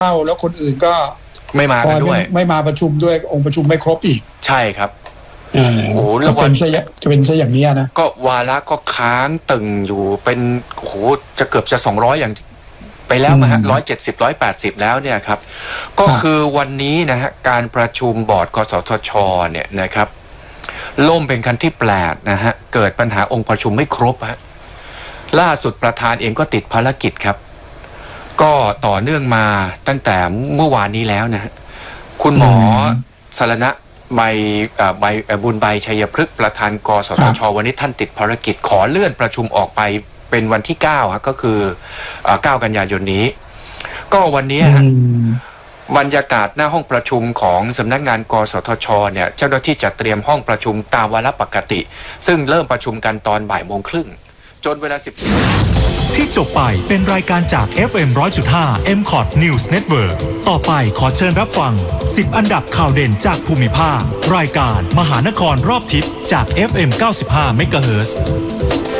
เข้าแล้วคนอื่นก็ไม่มากันด้วยไม่มาประชุมด้วยองค์ประชุมไม่ครบอีกใช่ครับโอ้โหแล้วจะเป็นซะอย่างนี้นะก็วาระก็ค้างตึงอยู่เป็นโอ้โหจะเกือบจะ200อย่างไปแล้วนะฮะ170 180แล้วเนี่ยครับก็คือวันนี้นะฮะการประชุมบอร์ดกสทชเนี่ยนะครับล่มเป็นคันที่8นะฮะเกิดปัญหาองค์ประชุมไม่ครบฮะล่าสุดประธานเองก็ติดภารกิจครับก็ต่อเนื่องมาตั้งแต่เมื่อวานนี้แล้วนะฮะคุณหมอสรณะบุญใบชัยพฤกษ์ประธานกสทชวันนี้ท่านติดภารกิจขอเลื่อนประชุมออกไปเป็นวันที่9ฮะก็คือ9 กันยายนนี้ก็วันนี้ฮะบรรยากาศหน้าห้องประชุมของสำนักงานกสทชเนี่ยเจ้าหน้าที่จัดเตรียมห้องประชุมตามวาระปกติซึ่งเริ่มประชุมกันตอนบ่ายโมงครึ่งจนเวลา10 ที่จบไปเป็นรายการจาก FM 100.5 MCOT News Network ต่อไปขอเชิญรับฟัง10อันดับข่าวเด่นจากภูมิภาครายการมหานครรอบทิศจาก FM 95 MHz